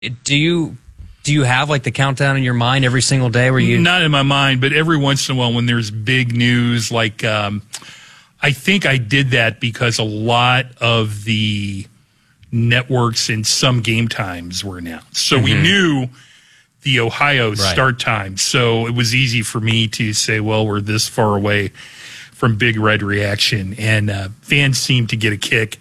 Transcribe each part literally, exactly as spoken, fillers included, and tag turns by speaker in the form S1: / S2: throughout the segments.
S1: Do you do you have like the countdown in your mind every single day? Where you
S2: not in my mind, but every once in a while when there's big news, like um, I think I did that because a lot of the networks and some game times were announced, so mm-hmm. we knew the Ohio right. start time. So it was easy for me to say, well, we're this far away from Big Red Reaction, and uh, fans seem to get a kick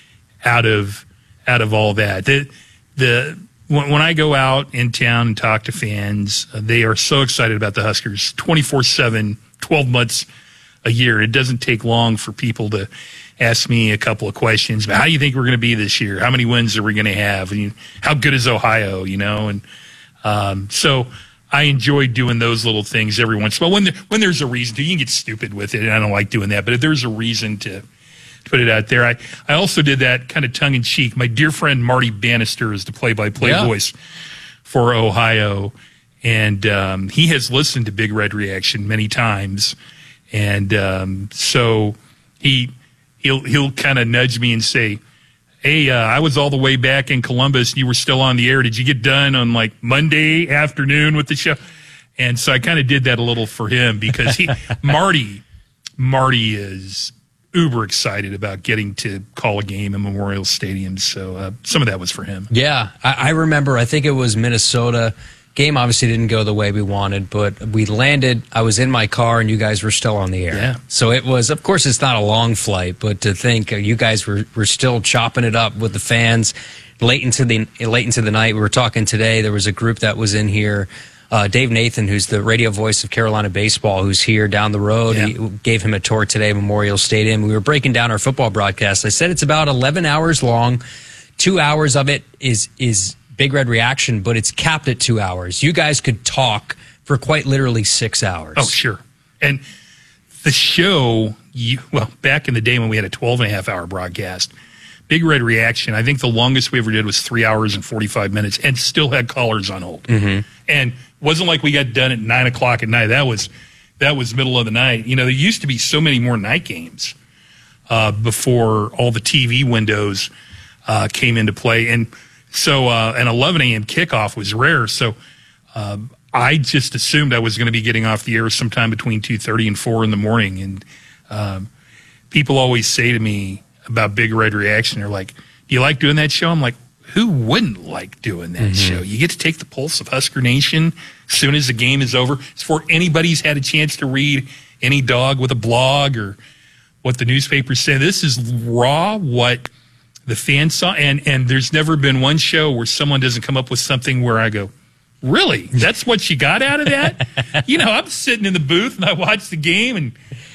S2: out of out of all that. The the When, when I go out in town and talk to fans, uh, they are so excited about the Huskers twenty-four seven, twelve months a year. It doesn't take long for people to ask me a couple of questions about how do you think we're going to be this year? How many wins are we going to have? And, how good is Ohio, you know? And um, so I enjoy doing those little things every once in a while. When, there, when there's a reason to, you can get stupid with it, and I don't like doing that. But if there's a reason to put it out there. I, I also did that kind of tongue-in-cheek. My dear friend Marty Bannister is the play-by-play yeah. voice for Ohio, and um, he has listened to Big Red Reaction many times, and um, so he he'll he'll kind of nudge me and say, hey, uh, I was all the way back in Columbus. You were still on the air. Did you get done on like Monday afternoon with the show? And so I kind of did that a little for him because he Marty Marty is uber excited about getting to call a game in Memorial Stadium. So uh, some of that was for him.
S1: Yeah, I, I remember, I think it was Minnesota. Game obviously didn't go the way we wanted, but we landed. I was in my car, and you guys were still on the air.
S2: Yeah.
S1: So it was, of course, it's not a long flight, but to think uh, you guys were, were still chopping it up with the fans late into the late into the night. We were talking today. There was a group that was in here. Uh, Dave Nathan, who's the radio voice of Carolina baseball, who's here down the road. Yeah. He gave him a tour today at Memorial Stadium. We were breaking down our football broadcast. I said it's about eleven hours long. Two hours of it is is Big Red Reaction, but it's capped at two hours. You guys could talk for quite literally six hours.
S2: Oh, sure. And the show, you, well, back in the day when we had a twelve and a half hour broadcast, Big Red Reaction, I think the longest we ever did was three hours and forty-five minutes and still had callers on hold.
S1: Mm-hmm.
S2: And wasn't like we got done at nine o'clock at night. That was that was middle of the night. You know, there used to be so many more night games uh, before all the T V windows uh, came into play. And so uh, an eleven a.m. kickoff was rare. So uh, I just assumed I was going to be getting off the air sometime between two thirty and four in the morning. And um, people always say to me about Big Red Reaction, they're like, do you like doing that show? I'm like, who wouldn't like doing that mm-hmm. show? You get to take the pulse of Husker Nation as soon as the game is over. It's before anybody's had a chance to read any dog with a blog or what the newspapers say. This is raw, what the fans saw. And, and there's never been one show where someone doesn't come up with something where I go, really? That's what you got out of that? You know, I'm sitting in the booth and I watch the game and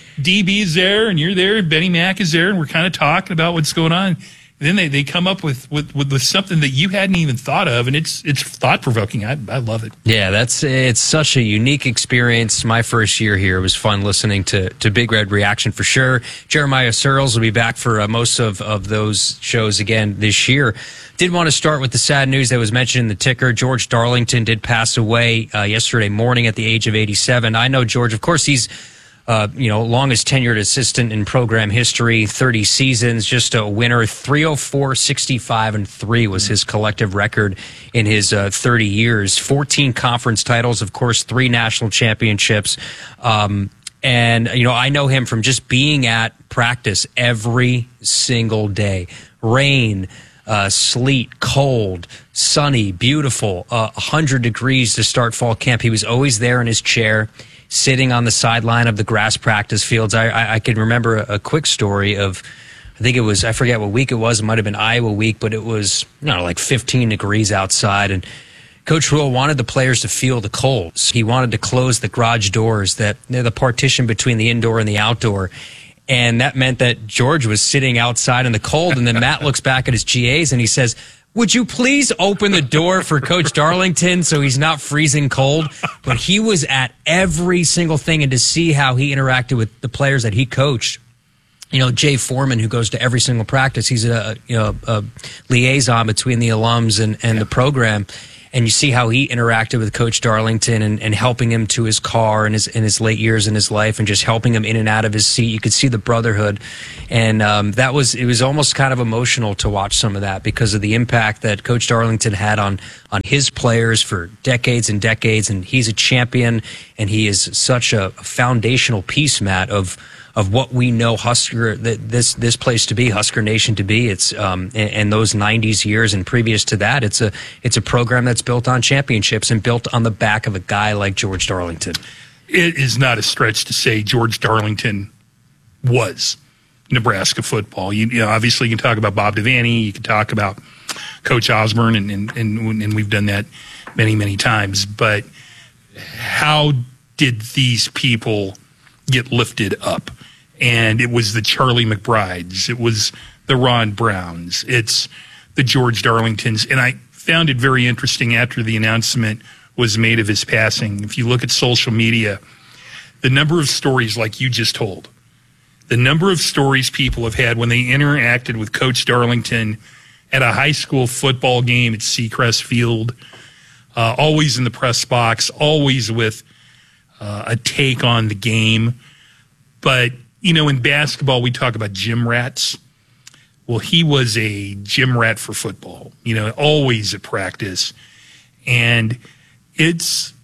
S2: D B's there and you're there and Benny Mack is there and we're kind of talking about what's going on. Then they, they come up with, with, with, with something that you hadn't even thought of, and it's it's thought-provoking. I, I love it.
S1: Yeah, that's it's such a unique experience. My first year here, it was fun listening to, to Big Red Reaction for sure. Jeremiah Searles will be back for uh, most of, of those shows again this year. Did want to start with the sad news that was mentioned in the ticker. George Darlington did pass away uh, yesterday morning at the age of eighty-seven. I know George, of course, he's Uh, you know, longest tenured assistant in program history, thirty seasons, just a winner. three oh four, sixty-five, and three was his collective record in his uh, thirty years. fourteen conference titles, of course, three national championships. Um, and, you know, I know him from just being at practice every single day. Rain, uh, sleet, cold, sunny, beautiful, uh, one hundred degrees to start fall camp. He was always there in his chair, sitting on the sideline of the grass practice fields. I, I, I can remember a, a quick story of, I think it was, I forget what week it was. It might have been Iowa week, but it was, you know, like fifteen degrees outside. And Coach Rhule wanted the players to feel the cold. He wanted to close the garage doors, that the partition between the indoor and the outdoor. And that meant that George was sitting outside in the cold. And then Matt looks back at his G As and he says, would you please open the door for Coach Darlington so he's not freezing cold? But he was at every single thing, and to see how he interacted with the players that he coached. You know, Jay Foreman, who goes to every single practice, he's a you know a liaison between the alums and, and the program. and you see how he interacted with Coach Darlington and, and helping him to his car in his in his late years in his life, and just helping him in and out of his seat. You could see the brotherhood, and um, that was it was almost kind of emotional to watch some of that because of the impact that Coach Darlington had on on his players for decades and decades. And he's a champion, and he is such a foundational piece, Matt, of of what we know Husker, that this this place to be, Husker Nation to be. It's um and, and those nineties years and previous to that, it's a it's a program that's built on championships and built on the back of a guy like George Darlington.
S2: It is not a stretch to say George Darlington was Nebraska football. You, you know, obviously you can talk about Bob Devaney, you can talk about Coach Osborne, and and, and and we've done that many, many times. But how did these people get lifted up? And it was the Charlie McBrides, it was the Ron Browns, it's the George Darlingtons. And I found it very interesting after the announcement was made of his passing. If you look at social media, the number of stories like you just told, the number of stories people have had when they interacted with Coach Darlington at a high school football game at Seacrest Field, uh, always in the press box, always with uh, a take on the game. But, you know, in basketball, we talk about gym rats. Well, he was a gym rat for football, you know, always at practice. And it's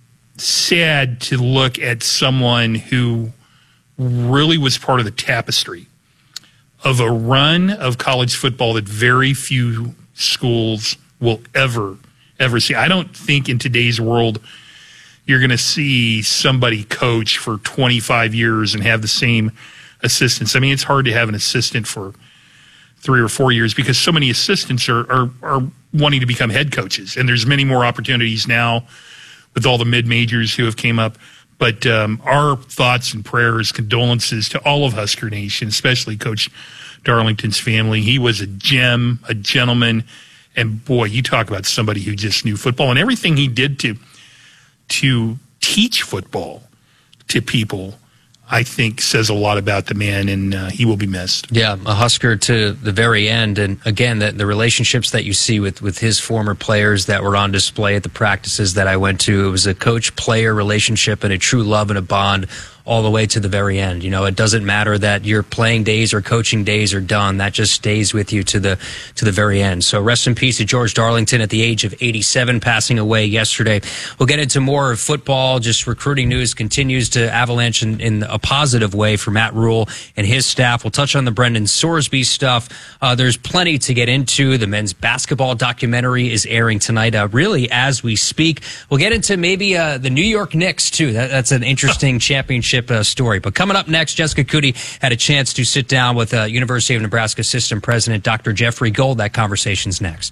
S2: sad to look at someone who really was part of the tapestry of a run of college football that very few schools will ever, ever see. I don't think in today's world you're going to see somebody coach for twenty-five years and have the same assistants. I mean, it's hard to have an assistant for three or four years because so many assistants are, are, are wanting to become head coaches. And there's many more opportunities now with all the mid-majors who have came up. But um, our thoughts and prayers, condolences to all of Husker Nation, especially Coach Darlington's family. He was a gem, a gentleman. And, boy, you talk about somebody who just knew football. And everything he did to to teach football to people, I think, says a lot about the man, and uh, he will be missed.
S1: Yeah, a Husker to the very end. And again, the, the relationships that you see with, with his former players that were on display at the practices that I went to, it was a coach-player relationship and a true love and a bond all the way to the very end. You know, it doesn't matter that your playing days or coaching days are done. That just stays with you to the to the very end. So rest in peace to George Darlington at the age of eighty-seven, passing away yesterday. We'll get into more of football. Just recruiting news continues to avalanche in, in a positive way for Matt Rhule and his staff. We'll touch on the Brendan Sorsby stuff. Uh, there's plenty to get into. The men's basketball documentary is airing tonight, uh, really, as we speak. We'll get into maybe uh, the New York Knicks, too. That, that's an interesting championship Uh, story. But coming up next, Jessica Cootie had a chance to sit down with uh, University of Nebraska System President Doctor Jeffrey Gold. That conversation's next.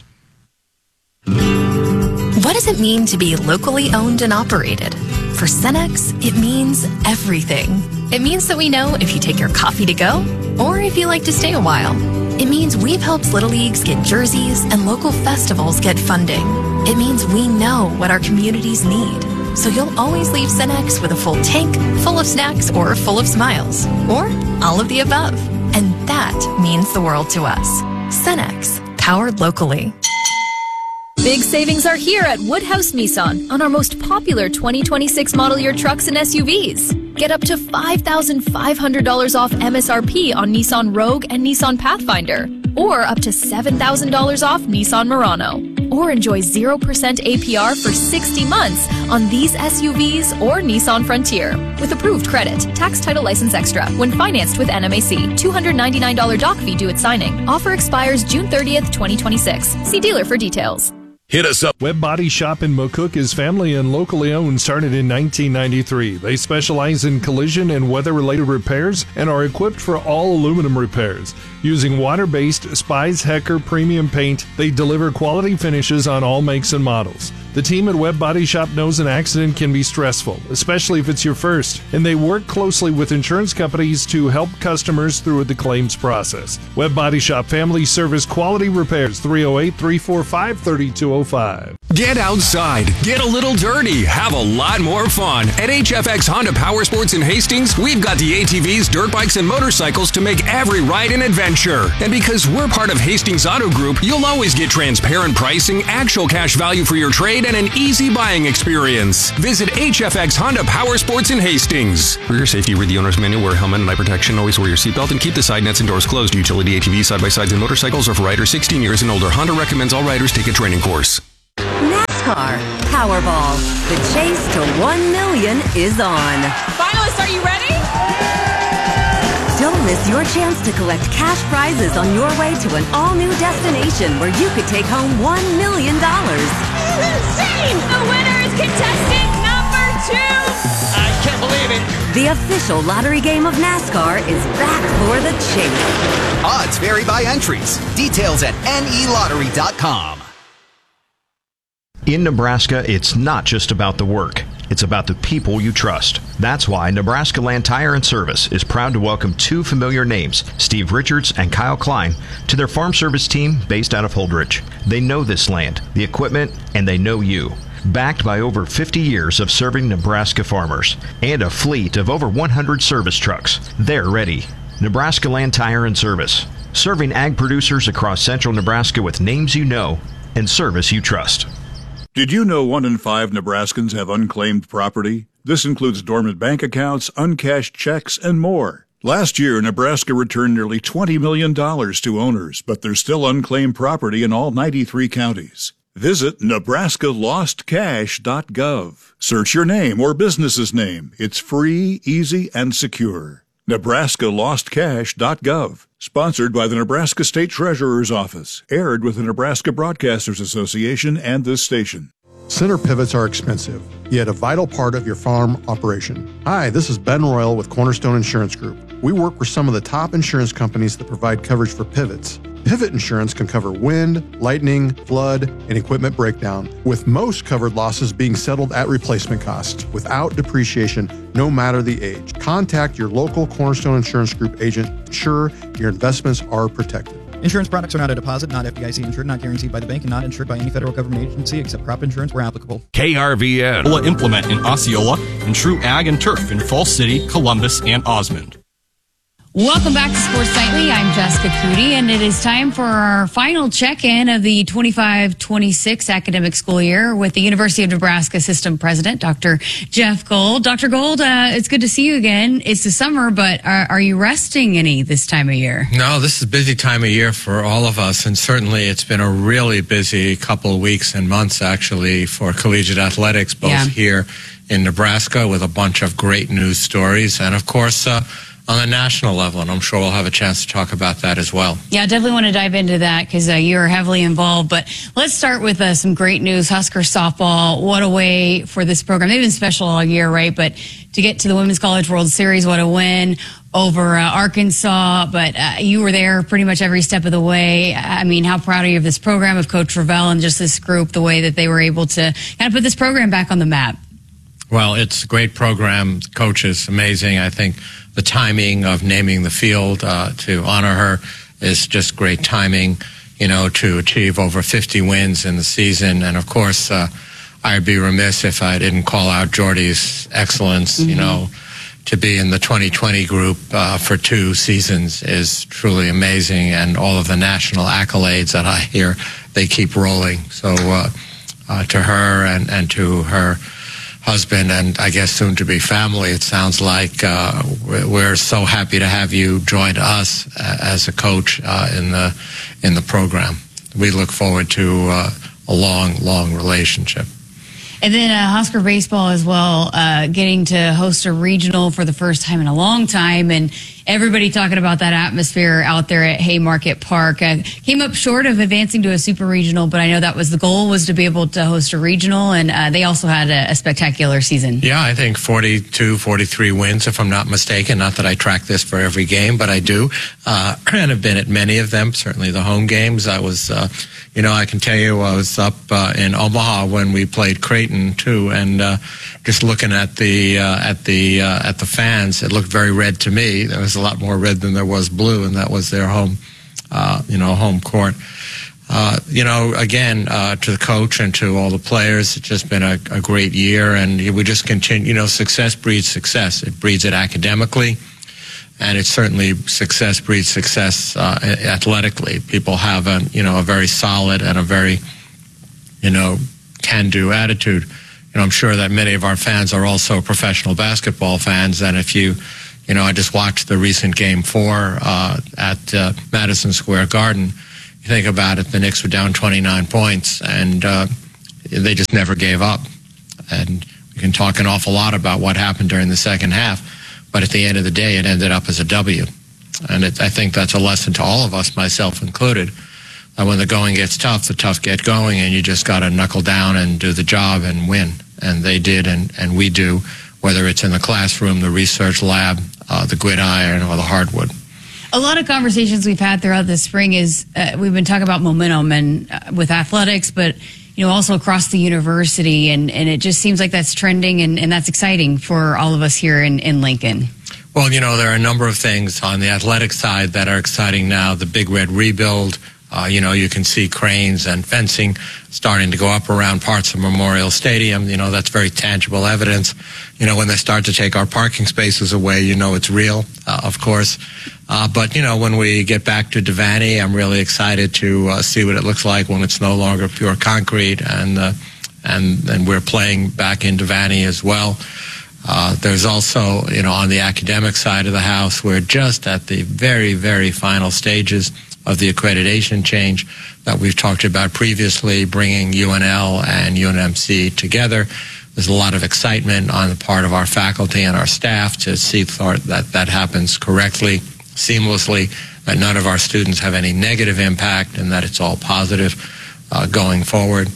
S3: What does it mean to be locally owned and operated? For Cenex, it means everything. It means that we know if you take your coffee to go or if you like to stay a while. It means we've helped Little Leagues get jerseys and local festivals get funding. It means we know what our communities need. So you'll always leave Cenex with a full tank, full of snacks, or full of smiles. Or all of the above. And that means the world to us. Cenex, powered locally.
S4: Big savings are here at Woodhouse Nissan on our most popular twenty twenty-six model year trucks and S U Vs. Get up to five thousand five hundred dollars off M S R P on Nissan Rogue and Nissan Pathfinder, or up to seven thousand dollars off Nissan Murano. Or enjoy zero percent A P R for sixty months on these S U Vs or Nissan Frontier. With approved credit, tax title license extra, when financed with N M A C. two hundred ninety-nine dollars doc fee due at signing. Offer expires June thirtieth, twenty twenty-six. See dealer for details.
S5: Hit us up. Webb Body Shop in McCook is family and locally owned, started in nineteen ninety-three. They specialize in collision and weather-related repairs and are equipped for all aluminum repairs. Using water-based Spies Hecker premium paint, they deliver quality finishes on all makes and models. The team at Webb Body Shop knows an accident can be stressful, especially if it's your first, and they work closely with insurance companies to help customers through the claims process. Webb Body Shop Family Service Quality Repairs, three oh eight, three four five, three two oh five.
S6: Get outside, get a little dirty, have a lot more fun. At H F X Honda Power Sports in Hastings, we've got the A T Vs, dirt bikes, and motorcycles to make every ride an adventure. And because we're part of Hastings Auto Group, you'll always get transparent pricing, actual cash value for your trade, and an easy buying experience. Visit H F X Honda Power Sports in Hastings. For your safety, read the owner's manual, wear a helmet and eye protection, always wear your seatbelt, and keep the side nets and doors closed. Utility A T Vs, side-by-sides, and motorcycles are for riders sixteen years and older. Honda recommends all riders take a training course.
S7: NASCAR Powerball. The chase to one million is on.
S8: Finalists, are you ready?
S7: Don't miss your chance to collect cash prizes on your way to an all-new destination where you could take home one million dollars.
S8: This is insane! The winner is contestant number two!
S9: I can't believe it.
S7: The official lottery game of NASCAR is back for the chase.
S10: Odds vary by entries. Details at N E lottery dot com.
S11: In Nebraska, it's not just about the work. It's about the people you trust. That's why Nebraska Land Tire and Service is proud to welcome two familiar names, Steve Richards and Kyle Klein, to their farm service team based out of Holdrege. They know this land, the equipment, and they know you. Backed by over fifty years of serving Nebraska farmers and a fleet of over one hundred service trucks, they're ready. Nebraska Land Tire and Service, serving ag producers across central Nebraska with names you know and service you trust.
S12: Did you know one in five Nebraskans have unclaimed property? This includes dormant bank accounts, uncashed checks, and more. Last year, Nebraska returned nearly twenty million dollars to owners, but there's still unclaimed property in all ninety-three counties. Visit Nebraska Lost Cash dot gov. Search your name or business's name. It's free, easy, and secure. Nebraska Lost Cash dot gov. Sponsored by the Nebraska State Treasurer's Office. Aired with the Nebraska Broadcasters Association and this station.
S13: Center pivots are expensive, yet a vital part of your farm operation. Hi, this is Ben Royal with Cornerstone Insurance Group. We work with some of the top insurance companies that provide coverage for pivots. Pivot insurance can cover wind, lightning, flood, and equipment breakdown, with most covered losses being settled at replacement cost without depreciation, no matter the age. Contact your local Cornerstone Insurance Group agent to ensure your investments are protected.
S14: Insurance products are not a deposit, not F D I C insured, not guaranteed by the bank, and not insured by any federal government agency except crop insurance where applicable.
S15: K R V N. Implement in Osceola and True Ag and Turf in Falls City, Columbus, and Osmond.
S16: Welcome back to Sports Nightly. I'm Jessica Cootie, and it is time for our final check-in of the twenty-five twenty-six academic school year with the University of Nebraska System President, Doctor Jeff Gold. Doctor Gold, uh, it's good to see you again. It's the summer, but are, are you resting any this time of year?
S17: No, this is a busy time of year for all of us, and certainly it's been a really busy couple of weeks and months, actually, for collegiate athletics, both yeah. here in Nebraska with a bunch of great news stories, and, of course, uh, on the national level, and I'm sure we'll have a chance to talk about that as well.
S16: Yeah, I definitely want to dive into that because uh, you're heavily involved. But let's start with uh, some great news. Husker softball, what a way for this program. They've been special all year, right? But to get to the Women's College World Series, what a win over uh, Arkansas. But uh, you were there pretty much every step of the way. I mean, how proud are you of this program, of Coach Ravel, and just this group, the way that they were able to kind of put this program back on the map?
S17: Well, it's a great program. Coach is amazing. I think the timing of naming the field uh, to honor her is just great timing, you know, to achieve over fifty wins in the season. And, of course, uh, I'd be remiss if I didn't call out Jordy's excellence, mm-hmm. you know. To be in the twenty twenty group uh, for two seasons is truly amazing. And all of the national accolades that I hear, they keep rolling. So uh, uh, to her and, and to her husband and I guess soon to be family, it sounds like uh, we're so happy to have you join us as a coach uh, in the in the program. We look forward to uh, a long, long relationship.
S16: And then uh, Husker baseball as well, uh, getting to host a regional for the first time in a long time, and everybody talking about that atmosphere out there at Haymarket Park. Uh, came up short of advancing to a super regional, but I know that was the goal, was to be able to host a regional, and uh, they also had a, a spectacular season.
S17: Yeah, I think forty-two, forty-three wins, if I'm not mistaken. Not that I track this for every game, but I do. Uh, and have been at many of them, certainly the home games. I was, uh, you know, I can tell you I was up uh, in Omaha when we played Creighton, too, and uh, just looking at the, uh, at, the, uh, at the fans, it looked very red to me. There was a lot more red than there was blue, and that was their home, uh, you know, home court. Uh, you know, again, uh, to the coach and to all the players, it's just been a, a great year, and we just continue. You know, success breeds success. It breeds it academically, and it's certainly success breeds success uh, athletically. People have a you know a very solid and a very you know can-do attitude. You know, I'm sure that many of our fans are also professional basketball fans, and if you you know, I just watched the recent Game Four uh, at uh, Madison Square Garden. Think about it, the Knicks were down twenty-nine points, and uh, they just never gave up. And we can talk an awful lot about what happened during the second half, but at the end of the day, it ended up as a W. And it, I think that's a lesson to all of us, myself included, that when the going gets tough, the tough get going, and you just got to knuckle down and do the job and win. And they did, and, and we do, whether it's in the classroom, the research lab, uh, the gridiron, or the hardwood.
S16: A lot of conversations we've had throughout the spring is uh, we've been talking about momentum and uh, with athletics, but you know also across the university, and, and it just seems like that's trending, and, and that's exciting for all of us here in, in Lincoln.
S17: Well, you know, there are a number of things on the athletic side that are exciting now. The Big Red rebuild, uh, you know, you can see cranes and fencing starting to go up around parts of Memorial Stadium. You know, that's very tangible evidence. You know, when they start to take our parking spaces away, you know it's real, uh, of course. Uh, but, you know, when we get back to Devaney, I'm really excited to uh, see what it looks like when it's no longer pure concrete, and uh, and, and we're playing back in Devaney as well. Uh, there's also, you know, on the academic side of the house, we're just at the very, very final stages of the accreditation change that we've talked about previously, bringing U N L and U N M C together. There's a lot of excitement on the part of our faculty and our staff to see that that happens correctly, seamlessly, that none of our students have any negative impact, and that it's all positive uh, going forward.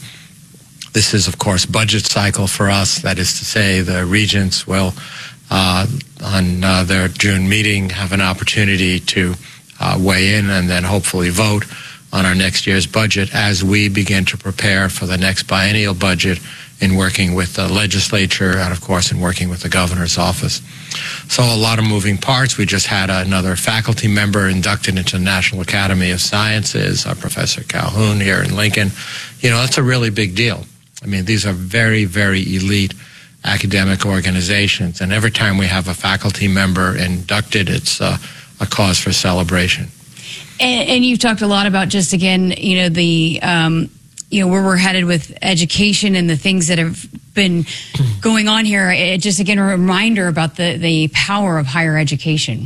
S17: This is, of course, budget cycle for us. That is to say, the regents will, uh, on uh, their June meeting, have an opportunity to uh, weigh in and then hopefully vote on our next year's budget as we begin to prepare for the next biennial budget, in working with the legislature and, of course, in working with the governor's office. So a lot of moving parts. We just had another faculty member inducted into the National Academy of Sciences, uh, Professor Calhoun here in Lincoln. You know, that's a really big deal. I mean, these are very, very elite academic organizations, and every time we have a faculty member inducted, it's uh, a cause for celebration.
S16: And, and you've talked a lot about just, again, you know, the... Um you know, where we're headed with education and the things that have been going on here. It just, again, a reminder about the, the power of higher education.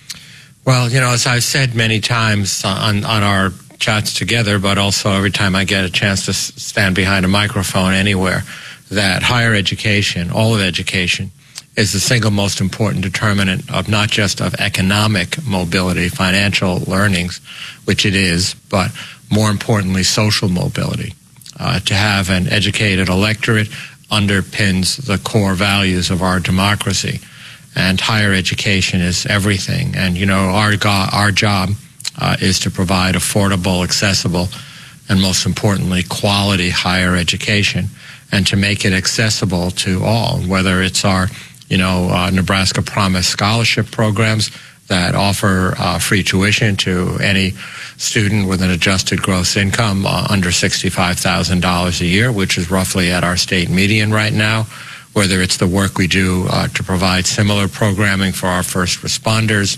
S17: Well, you know, as I've said many times on, on our chats together, but also every time I get a chance to stand behind a microphone anywhere, that higher education, all of education, is the single most important determinant of not just of economic mobility, financial earnings, which it is, but more importantly, social mobility. Uh, to have an educated electorate underpins the core values of our democracy, and higher education is everything. And, you know, our, go- our job uh, is to provide affordable, accessible, and most importantly, quality higher education, and to make it accessible to all, whether it's our, you know, uh, Nebraska Promise scholarship programs that offer uh, free tuition to any student with an adjusted gross income uh, under sixty-five thousand dollars a year, which is roughly at our state median right now, whether it's the work we do uh, to provide similar programming for our first responders.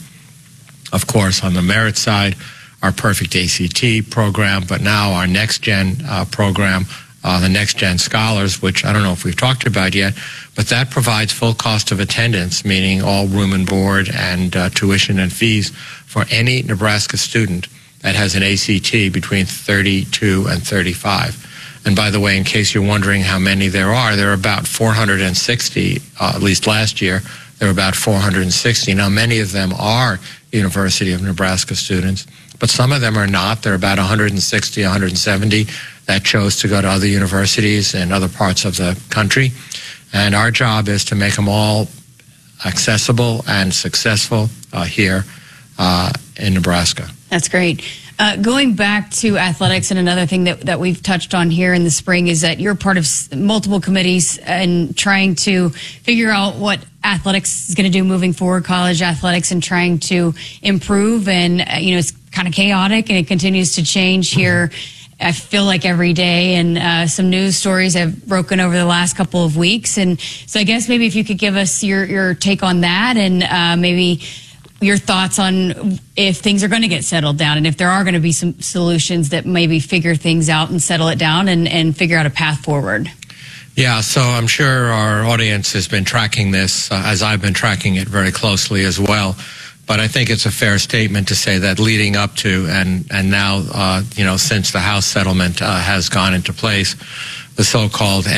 S17: Of course, on the merit side, our Perfect A C T program, but now our Next Gen uh, program, uh, the Next Gen Scholars, which I don't know if we've talked about yet, but that provides full cost of attendance, meaning all room and board and uh, tuition and fees for any Nebraska student that has an A C T between thirty-two and thirty-five. And by the way, in case you're wondering how many there are, there are about four hundred sixty, uh, at least last year, there were about four hundred sixty. Now, many of them are University of Nebraska students, but some of them are not. There are about one hundred sixty, one hundred seventy that chose to go to other universities in other parts of the country. And our job is to make them all accessible and successful uh, here uh, in Nebraska.
S16: That's great. Uh, going back to athletics, and another thing that, that we've touched on here in the spring is that you're part of multiple committees and trying to figure out what athletics is going to do moving forward, college athletics, and trying to improve. And, uh, you know, it's kind of chaotic and it continues to change here. I feel like every day, and uh, some news stories have broken over the last couple of weeks. And so I guess maybe if you could give us your, your take on that, and uh, maybe your thoughts on if things are going to get settled down, and if there are going to be some solutions that maybe figure things out and settle it down and, and figure out a path forward.
S17: Yeah, so I'm sure our audience has been tracking this, uh, as I've been tracking it very closely as well. But I think it's a fair statement to say that leading up to and, and now, uh, you know, since the House settlement uh, has gone into place, the so-called